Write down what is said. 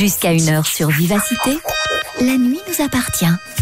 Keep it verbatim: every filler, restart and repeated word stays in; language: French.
Jusqu'à une heure sur Vivacité, la nuit nous appartient.